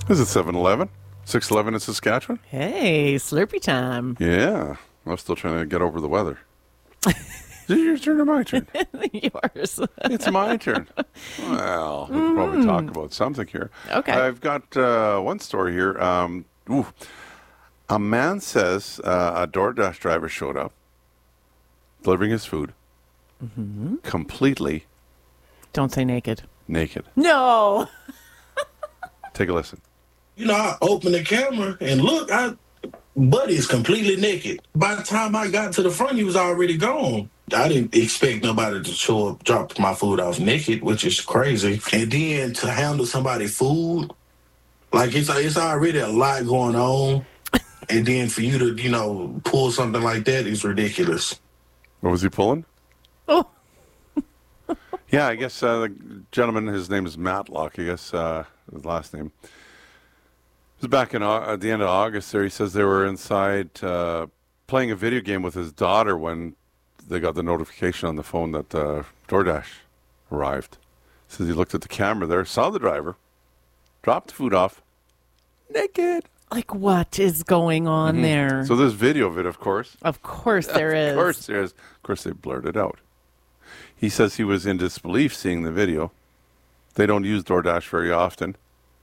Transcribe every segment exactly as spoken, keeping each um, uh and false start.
Is it seven eleven? six eleven in Saskatchewan? Hey, Slurpee time. Yeah. I'm still trying to get over the weather. Is it your turn or my turn? Yours. It's my turn. Well, we can probably talk about something here. Okay. I've got uh, one story here. Um, ooh. A man says uh, a DoorDash driver showed up, delivering his food, Mm-hmm. completely Don't say naked. naked. No. Take a listen. You know, I opened the camera and look, I Buddy's completely naked. By the time I got to the front, he was already gone. I didn't expect nobody to show up, drop my food off naked, which is crazy. And then to handle somebody's food, like it's it's already a lot going on. And then for you to, you know, pull something like that is ridiculous. What was he pulling? Oh. Yeah, I guess uh, the gentleman, his name is Matlock, I guess uh, his last name. It was back in Au- at the end of August there. He says they were inside uh, playing a video game with his daughter when they got the notification on the phone that uh, DoorDash arrived. He says he looked at the camera there, saw the driver, dropped the food off, naked. Like, what is going on Mm-hmm. there? So there's video of it, of course. Of course there is. Of course there is. Of course they blurred it out. He says he was in disbelief seeing the video. They don't use DoorDash very often.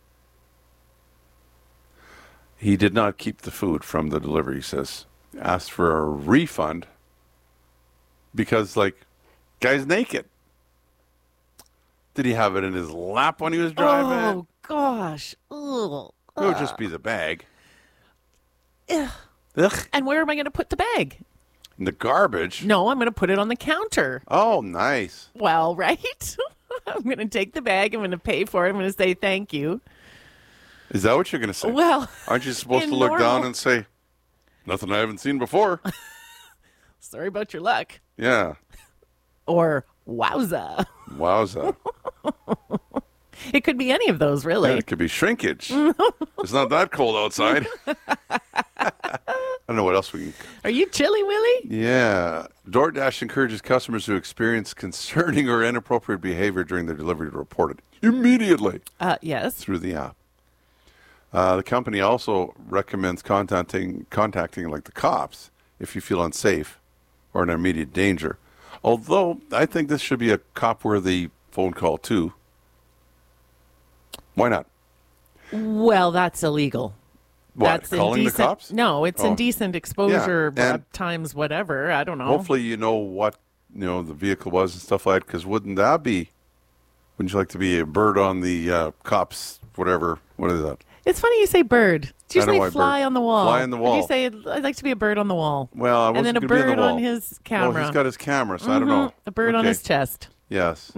He did not keep the food from the delivery, he says. Asked for a refund because, like, guy's naked. Did he have it in his lap when he was driving? Oh, gosh. Ugh. It would just be the bag. Ugh. Ugh. And where am I going to put the bag? In the garbage? No, I'm going to put it on the counter. Oh, nice. Well, right? I'm going to take the bag. I'm going to pay for it. I'm going to say thank you. Is that what you're going to say? Well, aren't you supposed in to look normal- down and say, nothing I haven't seen before? Sorry about your luck. Yeah. Or wowza. Wowza. It could be any of those, really. Yeah, it could be shrinkage. It's not that cold outside. I don't know what else we can. Are you chilly, Willie? Yeah. DoorDash encourages customers who experience concerning or inappropriate behavior during their delivery to report it immediately Uh, yes. through the app. Uh, the company also recommends contacting contacting like the cops if you feel unsafe or in immediate danger. Although I think this should be a cop-worthy phone call too. Why not? Well, that's illegal. What, That's calling the indecent. cops? No, it's Oh. indecent exposure Yeah, uh, and- times whatever. I don't know. Hopefully you know what you know the vehicle was and stuff like that, because wouldn't that be, wouldn't you like to be a bird on the uh, cops, whatever, what is that? It's funny you say bird. It's I know usually why fly bird. on the wall. Fly on the If wall. you say, I'd like to be a bird on the wall. Well, I wasn't And then a gonna be on bird the wall. on his Oh, camera. he's got his camera, so I don't know. A bird on Okay. his chest. Yes.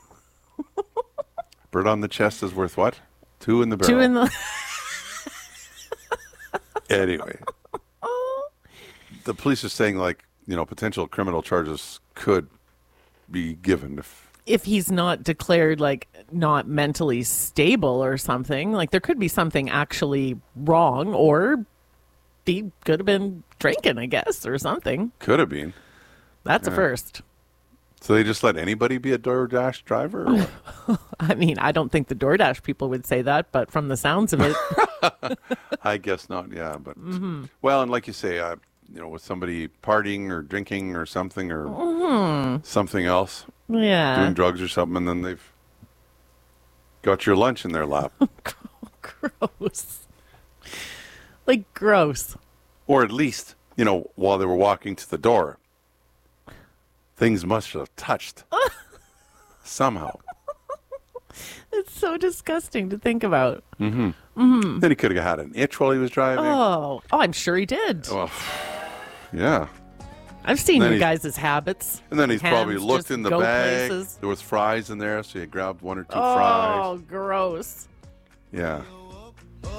Bird on the chest is worth what? Two in the barrel. Two in the... Anyway. The police are saying, like, you know, potential criminal charges could be given if... If he's not declared, like, not mentally stable or something, like, there could be something actually wrong, or he could have been drinking, I guess, or something. Could have been. That's Yeah. a first. So they just let anybody be a DoorDash driver? Or what? I mean, I don't think the DoorDash people would say that, but from the sounds of it, I guess not, yeah. But Mm-hmm. well, and like you say, uh, you know, with somebody partying or drinking or something or Mm-hmm. something else, yeah. doing drugs or something, and then they've got your lunch in their lap. Gross. Like, gross. Or at least, you know, while they were walking to the door, things must have touched somehow. It's so disgusting to think about. Then he could have had an itch while he was driving. Oh, oh, I'm sure he did. Well, yeah. I've seen then you he- guys' habits. And then he's probably Hands looked just in the go bag. places. There was fries in there, so he grabbed one or two Oh, fries. gross. Yeah.